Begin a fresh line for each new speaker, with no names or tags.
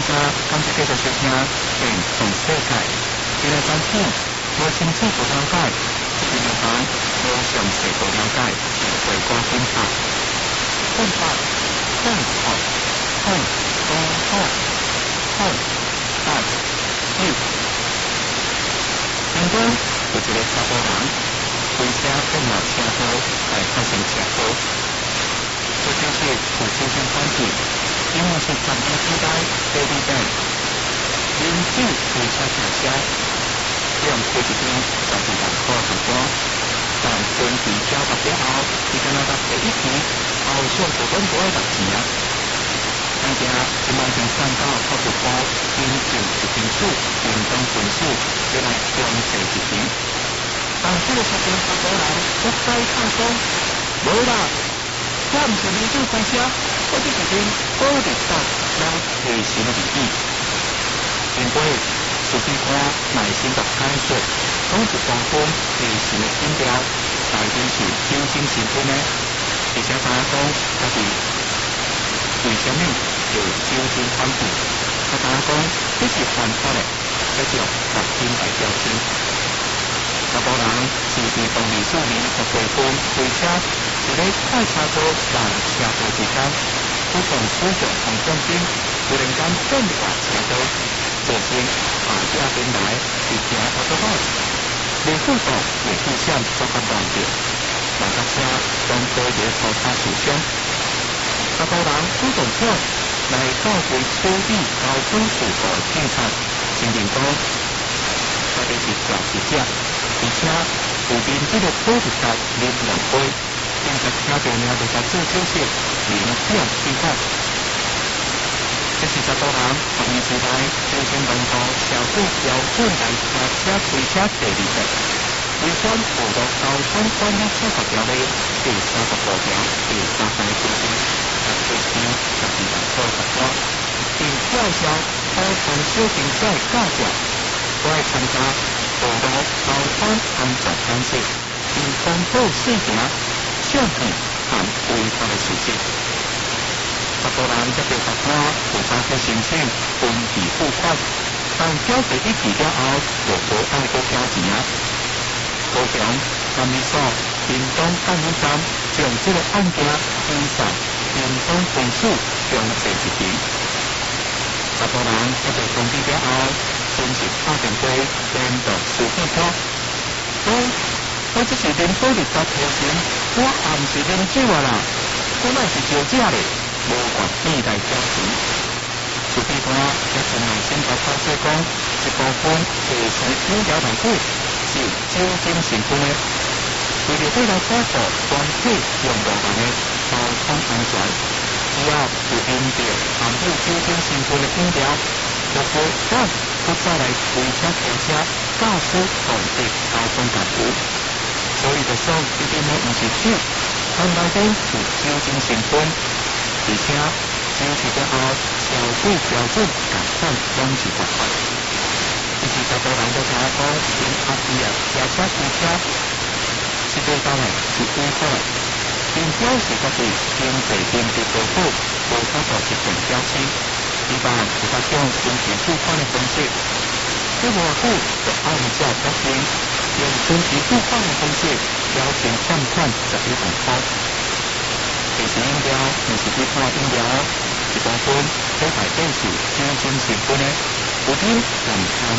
加感谢继续收听电动世界。这个产品我清楚不了解，这个地方我详细不了解，会关检查。问法：正好，正中后，后大六。原本有一个查甫人，开车变落车祸，来发生车祸。这就是有精神关系，因为是长期期待第二点，饮酒开车驾车，这样开一天12万块好多，但分期交达了后，伊敢若达第一期，后续就稳不会达钱啊。大家今晚从3到靠谱包，饮酒一瓶数，运动分数，再来详细一点。但这个时间查甫人不该放松，无啦。我毋是啉酒开车，我这一天保持到咱提神的意义。因为司机官耐心地解说，讲一部分提神的饮料，内面是酒精成分的，而且大家讲它是为什么有酒精反应？大家讲这是犯法的，这叫6天来标签。查甫人是伫当24年10月份开车，伫咧快车道和车道之间，不同使用方向灯，突然间变化车道，造成后壁边来是行奥多麦，未辅助未护线所感断掉，两架车将多个交叉受伤。查甫人主动跳来到位处理交通事故的警察，承认讲，他哋是肇事者。而且附近这个土地台啉2杯，警察听到了就甲做手势0点起发。这是查甫人12时内精神浓度超过标准来驾车开车第2例，违反《道路交通管理处罚条例》第35条第3项规定，罚最低12万块罚款，并吊销交通小型车的驾照，我来参加道路交通安全讲习，以公布事情、相片和违法的事实。查甫人这条罚款有早去申请分期付款，但缴第1期了后，就无爱搁缴钱啊。高雄监理所屏东监理站将这个案件移送屏东分署详细一庭。查甫人这条通知了后，顺势打电话联络司机科，讲我这是啉保利达提神，我也毋是啉酒啊啦，我乃是酒驾咧，无愿意来交钱。司机科也真耐心甲解释讲，一部分提神饮料内底是酒精成分的，为了要来保护全体用路人的交通安全，只要有饮料含有酒精成分的饮料，就可再来开车开车驾驶防止交通事故。所以就说一定呢毋是酒，它内底有酒精成分，而且酒试了后消费标准共款拢是合法。其实查甫人都知影讲，因阿弟啊驾车开车是对当的是违法的，并表示家己经济能力不好，无法度执行驾驶。希望有法种分期付款的方式，这无久就按照约定，用分期付款的方式要求欠款11万块。其实饮料毋是一款饮料，一部分在内底是酒精成分的，有啉含